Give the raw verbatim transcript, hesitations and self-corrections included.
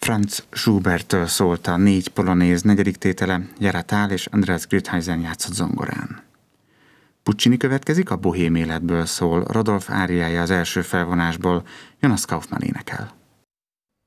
Franz Schuberttől szólt a négy polonéz negyedik tétele, Gerhard Tál és Andreas Grüthuysen játszott zongorán. Puccini következik, a Bohém életből szól, Rodolph áriája az első felvonásból, Jonas Kaufmann énekel.